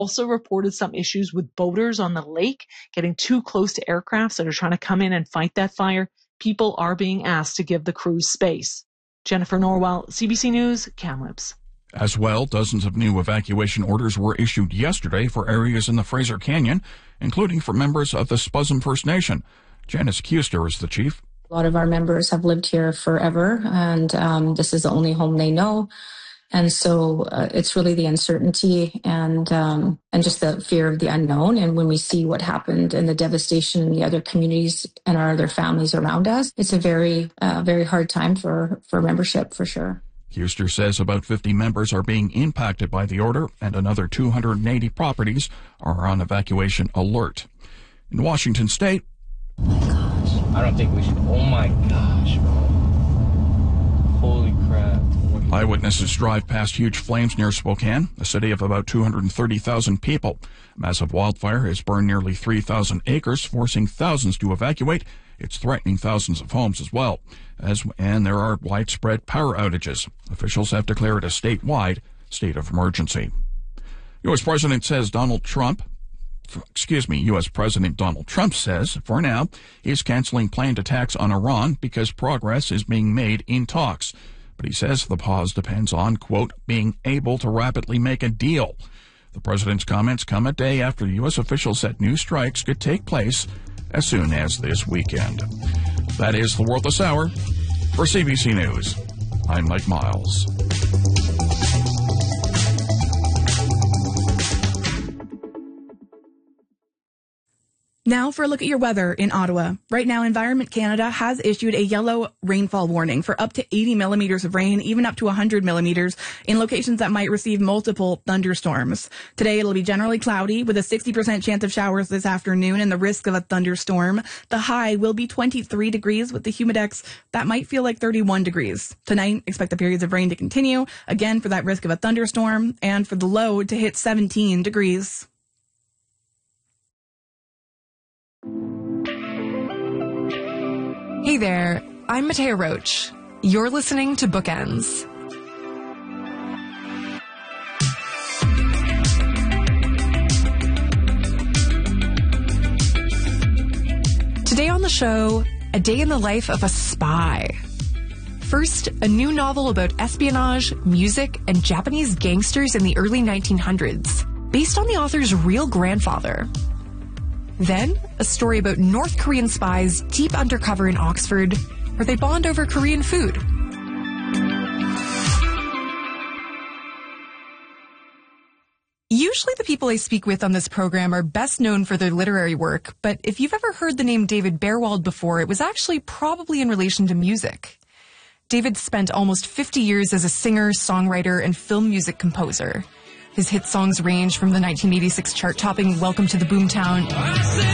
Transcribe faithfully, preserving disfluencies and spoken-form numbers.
Also reported some issues with boaters on the lake getting too close to aircrafts that are trying to come in and fight that fire. People are being asked to give the crews space. Jennifer Norwell, C B C News, Kamloops. As well, dozens of new evacuation orders were issued yesterday for areas in the Fraser Canyon, including for members of the Spuzzum First Nation. Janice Kuster is the chief. A lot of our members have lived here forever, and um, this is the only home they know. And so uh, it's really the uncertainty and um, and just the fear of the unknown. And when we see what happened and the devastation in the other communities and our other families around us, it's a very, uh, very hard time for, for membership, for sure. Huster says about fifty members are being impacted by the order, and another two hundred eighty properties are on evacuation alert. In Washington State, oh my gosh, I don't think we should. Oh my gosh, bro. Holy crap. Eyewitnesses drive past huge flames near Spokane, a city of about two hundred thirty thousand people. Massive wildfire has burned nearly three thousand acres, forcing thousands to evacuate. It's threatening thousands of homes as well. As, and there are widespread power outages. Officials have declared a statewide state of emergency. U S. President says Donald Trump, excuse me, U S. President Donald Trump says, for now, he's canceling planned attacks on Iran because progress is being made in talks. But he says the pause depends on, quote, being able to rapidly make a deal. The president's comments come a day after U S officials said new strikes could take place as soon as this weekend. That is the World This Hour. For C B C News, I'm Mike Miles. Now for a look at your weather in Ottawa. Right now, Environment Canada has issued a yellow rainfall warning for up to eighty millimeters of rain, even up to one hundred millimeters in locations that might receive multiple thunderstorms. Today, it'll be generally cloudy with a sixty percent chance of showers this afternoon and the risk of a thunderstorm. The high will be twenty-three degrees with the humidex. That might feel like thirty-one degrees. Tonight, expect the periods of rain to continue, again for that risk of a thunderstorm, and for the low to hit seventeen degrees. Hey there, I'm Matea Roach. You're listening to Bookends. Today on the show, a day in the life of a spy. First, a new novel about espionage, music, and Japanese gangsters in the early nineteen hundreds, based on the author's real grandfather. Then, a story about North Korean spies deep undercover in Oxford, where they bond over Korean food. Usually the people I speak with on this program are best known for their literary work, but if you've ever heard the name David Bearwald before, it was actually probably in relation to music. David spent almost fifty years as a singer, songwriter, and film music composer. His hit songs range from the nineteen eighty-six chart-topping Welcome to the Boomtown